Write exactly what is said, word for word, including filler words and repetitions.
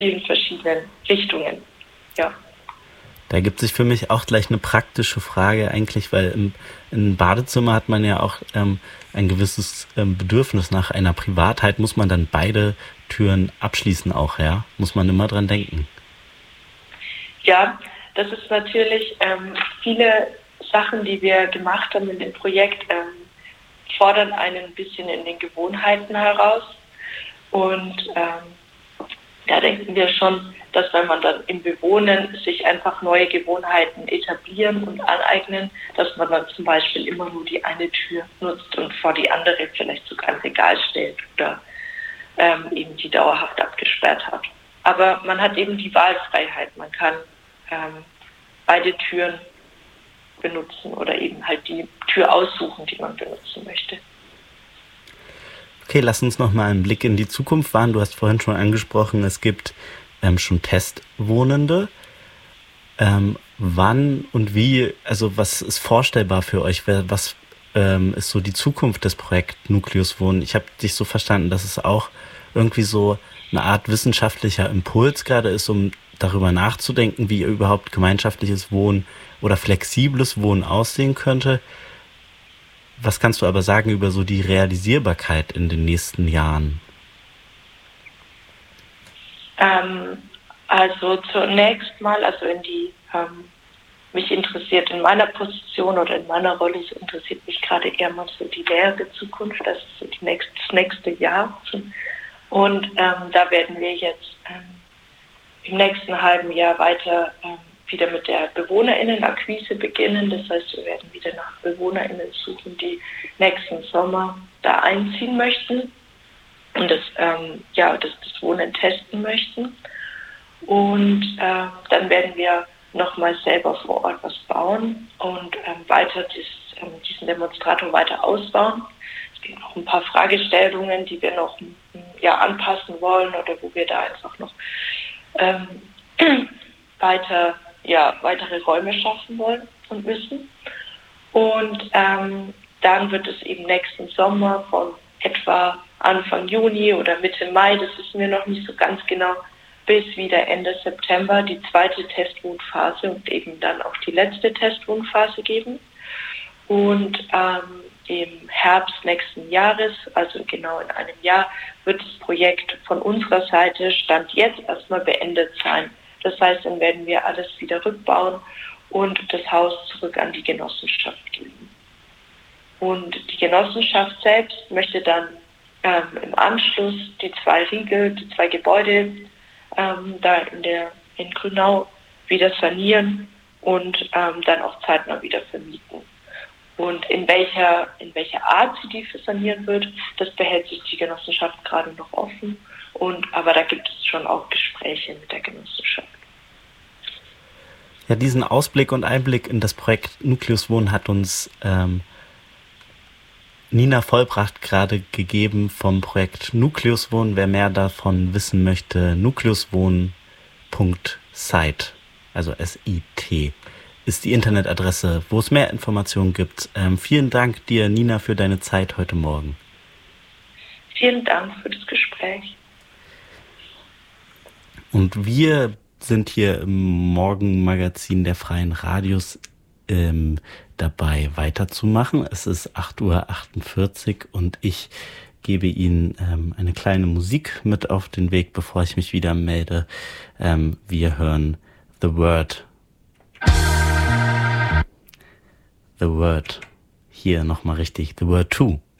vielen verschiedenen Richtungen. Ja. Da gibt sich für mich auch gleich eine praktische Frage eigentlich, weil im, im Badezimmer hat man ja auch ähm, ein gewisses ähm, Bedürfnis nach einer Privatheit. Muss man dann beide Türen abschließen auch, ja? Muss man immer dran denken. Ja, das ist natürlich ähm, viele Sachen, die wir gemacht haben in dem Projekt, ähm, fordern einen ein bisschen in den Gewohnheiten heraus. Und ähm, da denken wir schon, dass wenn man dann im Bewohnen sich einfach neue Gewohnheiten etablieren und aneignen, dass man dann zum Beispiel immer nur die eine Tür nutzt und vor die andere vielleicht sogar ein Regal stellt oder ähm, eben die dauerhaft abgesperrt hat. Aber man hat eben die Wahlfreiheit. Man kann ähm, beide Türen benutzen oder eben halt die Tür aussuchen, die man benutzen möchte. Okay, lass uns noch mal einen Blick in die Zukunft wagen. Du hast vorhin schon angesprochen, es gibt ähm, schon Testwohnende. Ähm, wann und wie, also was ist vorstellbar für euch? Was ähm, ist so die Zukunft des Projekts Nukleus Wohnen? Ich habe dich so verstanden, dass es auch irgendwie so eine Art wissenschaftlicher Impuls gerade ist, um darüber nachzudenken, wie überhaupt gemeinschaftliches Wohnen oder flexibles Wohnen aussehen könnte. Was kannst du aber sagen über so die Realisierbarkeit in den nächsten Jahren? Ähm, also zunächst mal, also in die, ähm, mich interessiert in meiner Position oder in meiner Rolle, so interessiert mich gerade eher mal so die nähere Zukunft, das ist so die nächste, das nächste Jahr. Und ähm, da werden wir jetzt ähm, im nächsten halben Jahr weiter ähm, wieder mit der BewohnerInnen-Akquise beginnen. Das heißt, wir werden wieder nach BewohnerInnen suchen, die nächsten Sommer da einziehen möchten und das, ähm, ja, das, das Wohnen testen möchten. Und äh, dann werden wir nochmal selber vor Ort was bauen und ähm, weiter dies, ähm, diesen Demonstrator weiter ausbauen. Es gibt noch ein paar Fragestellungen, die wir noch ja, anpassen wollen oder wo wir da einfach noch ähm, weiter ja, weitere Räume schaffen wollen und müssen. Und ähm, dann wird es eben nächsten Sommer von etwa Anfang Juni oder Mitte Mai, das wissen wir noch nicht so ganz genau, bis wieder Ende September die zweite Testwohnphase und eben dann auch die letzte Testwohnphase geben. Und ähm, im Herbst nächsten Jahres, also genau in einem Jahr, wird das Projekt von unserer Seite Stand jetzt erstmal beendet sein. Das heißt, dann werden wir alles wieder rückbauen und das Haus zurück an die Genossenschaft geben. Und die Genossenschaft selbst möchte dann ähm, im Anschluss die zwei Riegel, die zwei Gebäude ähm, da in der in Grünau wieder sanieren und ähm, dann auch zeitnah wieder vermieten. Und in welcher in welcher Art sie die sanieren wird, das behält sich die Genossenschaft gerade noch offen. Und aber da gibt es schon auch Gespräche mit der Genossenschaft. Ja, diesen Ausblick und Einblick in das Projekt Nukleus Wohnen hat uns ähm, Nina Vollbracht gerade gegeben vom Projekt Nukleus Wohnen. Wer mehr davon wissen möchte, nukleuswohnen punkt site, also S I T, ist die Internetadresse, wo es mehr Informationen gibt. Ähm, vielen Dank dir, Nina, für deine Zeit heute Morgen. Vielen Dank für das Gespräch. Und wir sind hier im Morgenmagazin der Freien Radios ähm, dabei weiterzumachen. Es ist acht Uhr achtundvierzig und ich gebe Ihnen ähm, eine kleine Musik mit auf den Weg, bevor ich mich wieder melde. Ähm, wir hören The Word. The Word. Hier nochmal richtig. The Word two.